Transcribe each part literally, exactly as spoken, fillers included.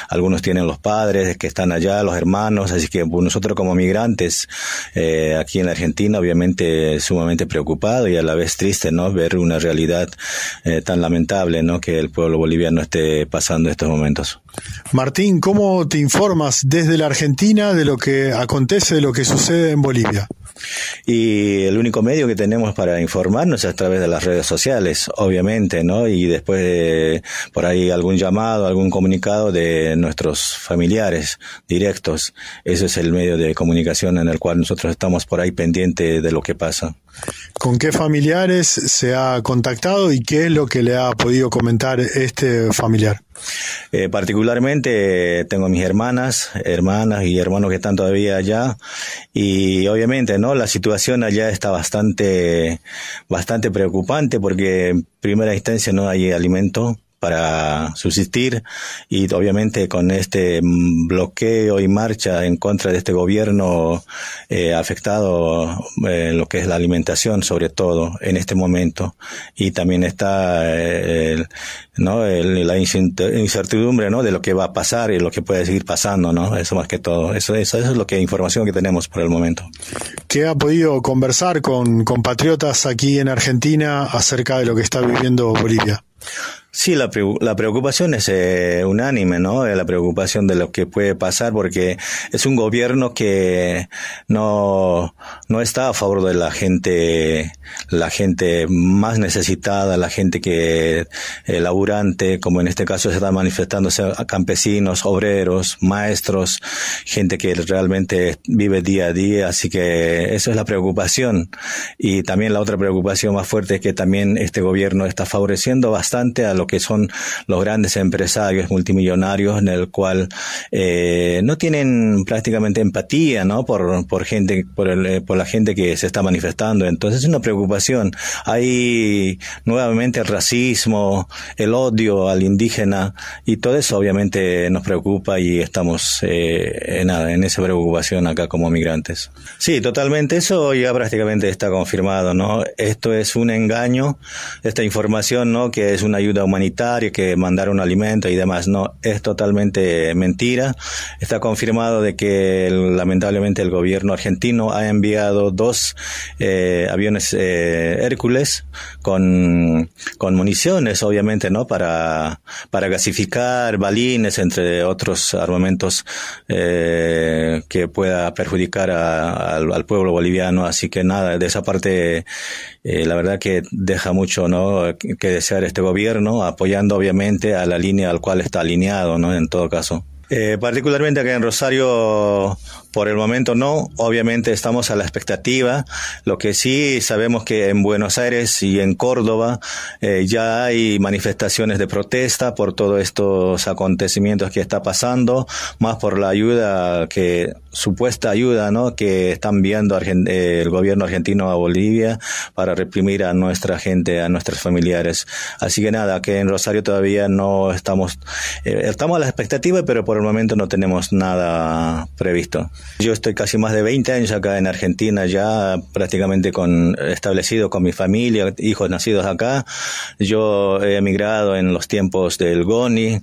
algunos tienen los padres que están allá, los hermanos, así que nosotros como migrantes eh, aquí en la Argentina, obviamente sumamente preocupados y a la vez triste, ¿no? Ver una realidad eh, tan lamentable, ¿no? Que el pueblo boliviano esté pasando estos momentos. Martín, ¿cómo te informas desde la Argentina de lo que acontece, de lo que sucede en Bolivia? Y el único medio que tenemos para informarnos es a través de las redes sociales, obviamente, ¿no? Y después de, por ahí algún llamado, algún comunicado de nuestros familiares directos. Ese es el medio de comunicación en el cual nosotros estamos por ahí pendientes de lo que pasa. ¿Con qué familiares se ha contactado y qué es lo que le ha podido comentar este familiar? Eh, particularmente tengo mis hermanas, hermanas y hermanos que están todavía allá y obviamente, ¿no? La situación allá está bastante, bastante preocupante porque en primera instancia no hay alimento para subsistir y obviamente con este bloqueo y marcha en contra de este gobierno eh, ha afectado eh, lo que es la alimentación sobre todo en este momento y también está eh, el, no el, la incertidumbre, ¿no? De lo que va a pasar y lo que puede seguir pasando, ¿no? Eso más que todo, eso, eso, eso es lo que información que tenemos por el momento. ¿Qué ha podido conversar con compatriotas aquí en Argentina acerca de lo que está viviendo Bolivia? Sí, la, pre- la preocupación es eh, unánime, ¿no? La preocupación de lo que puede pasar porque es un gobierno que no, no está a favor de la gente, la gente más necesitada, la gente que, eh, laburante, como en este caso se están manifestándose a campesinos, obreros, maestros, gente que realmente vive día a día, así que eso es la preocupación. Y también la otra preocupación más fuerte es que también este gobierno está favoreciendo bastante a lo que son los grandes empresarios multimillonarios en el cual eh, no tienen prácticamente empatía, ¿no? Por por gente por el, por la gente que se está manifestando. Entonces es una preocupación. Hay nuevamente el racismo, el odio al indígena y todo eso obviamente nos preocupa y estamos eh, en, en esa preocupación acá como migrantes. Sí, totalmente. Eso ya prácticamente está confirmado, ¿no? Esto es un engaño, esta información, ¿no? Que es una ayuda humanitaria, que mandaron alimento y demás. No, es totalmente mentira. Está confirmado de que el, lamentablemente el gobierno argentino ha enviado dos eh, aviones eh, Hércules con con municiones, obviamente, ¿no? Para para gasificar, balines, entre otros armamentos eh, que pueda perjudicar a, a, al pueblo boliviano. Así que nada, de esa parte eh, la verdad que deja mucho, ¿no? Que desear este gobierno, apoyando obviamente a la línea al cual está alineado, ¿no? En todo caso. Eh, particularmente acá en Rosario, por el momento no, obviamente estamos a la expectativa. Lo que sí sabemos que en Buenos Aires y en Córdoba eh, ya hay manifestaciones de protesta por todos estos acontecimientos que está pasando, más por la ayuda que, supuesta ayuda, ¿no? Que está enviando Argent- eh, el gobierno argentino a Bolivia para reprimir a nuestra gente, a nuestros familiares. Así que nada, que en Rosario todavía no estamos, eh, estamos a la expectativa, pero por Por el momento no tenemos nada previsto. Yo estoy casi más de veinte años acá en Argentina, ya prácticamente con, establecido con mi familia, hijos nacidos acá. Yo he emigrado en los tiempos del GONI.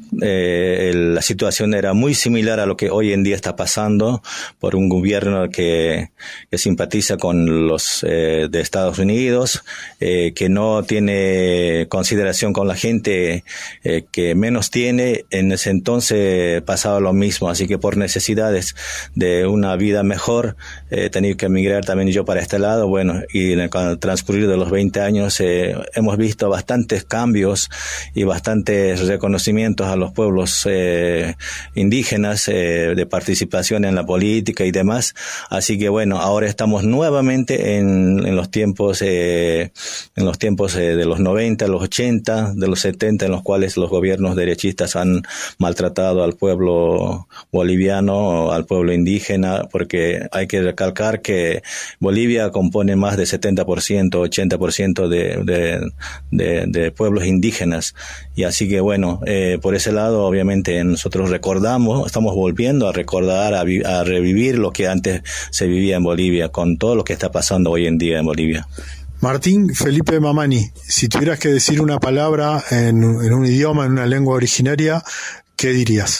Eh, el, la situación era muy similar a lo que hoy en día está pasando por un gobierno que, que simpatiza con los eh, de Estados Unidos, eh, que no tiene consideración con la gente eh, que menos tiene. En ese entonces pasaba lo mismo, así que por necesidades de una vida mejor he eh, tenido que emigrar también yo para este lado. Bueno, y en el, con el transcurrir de los veinte años eh, hemos visto bastantes cambios y bastantes reconocimientos a los pueblos eh, indígenas, eh, de participación en la política y demás. Así que bueno, ahora estamos nuevamente en, en los tiempos, eh, en los tiempos eh, de los noventa, los ochenta, de los setenta, en los cuales los gobiernos derechistas han maltratado al pueblo boliviano, al pueblo indígena, porque hay que recalcar que Bolivia compone más de setenta por ciento, ochenta por ciento de, de, de, de pueblos indígenas. Y así que bueno, eh, por ese lado, obviamente nosotros recordamos, estamos volviendo a recordar, a, vi- a revivir lo que antes se vivía en Bolivia, con todo lo que está pasando hoy en día en Bolivia. Martín Felipe Mamani, si tuvieras que decir una palabra en, en un idioma, en una lengua originaria, ¿qué dirías?